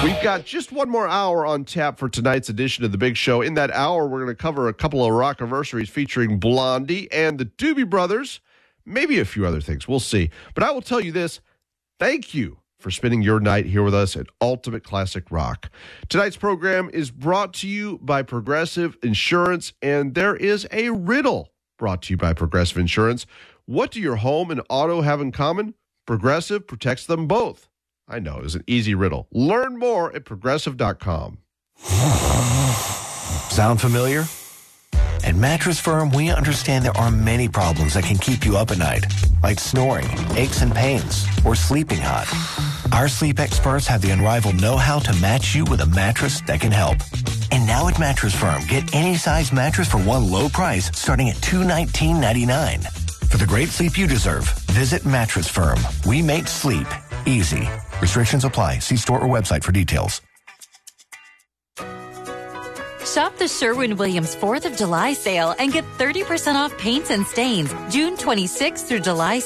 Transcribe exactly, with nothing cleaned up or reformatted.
We've got just one more hour on tap for tonight's edition of The Big Show. In that hour, we're going to cover a couple of rock-anniversaries featuring Blondie and the Doobie Brothers, maybe a few other things. We'll see. But I will tell you this. Thank you for spending your night here with us at Ultimate Classic Rock. Tonight's program is brought to you by Progressive Insurance, and there is a riddle brought to you by Progressive Insurance. What do your home and auto have in common? Progressive protects them both. I know, it's an easy riddle. Learn more at progressive dot com. Sound familiar? At Mattress Firm, we understand there are many problems that can keep you up at night, like snoring, aches and pains, or sleeping hot. Our sleep experts have the unrivaled know-how to match you with a mattress that can help. And now at Mattress Firm, get any size mattress for one low price starting at two hundred nineteen dollars and ninety-nine cents. For the great sleep you deserve, visit Mattress Firm. We make sleep easy. Restrictions apply. See store or website for details. Shop the Sherwin-Williams fourth of July sale and get thirty percent off paints and stains June twenty-sixth through July